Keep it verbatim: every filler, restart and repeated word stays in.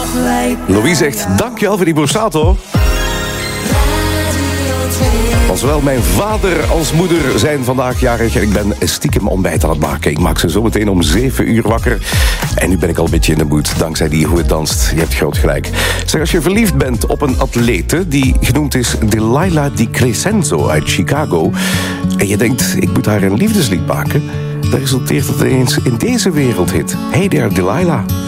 Louis zegt, dankjewel voor die borsato. Want zowel mijn vader als moeder zijn vandaag jarig en ik ben stiekem ontbijt aan het maken. Ik maak ze zo meteen om zeven uur wakker. En nu ben ik al een beetje in de mood, dankzij die Hoe Het Danst. Je hebt groot gelijk. Zeg, als je verliefd bent op een atlete die genoemd is Delilah Di Crescenzo uit Chicago, en je denkt, ik moet haar een liefdeslied maken, dan resulteert het ineens in deze wereldhit. Hey there, Delilah.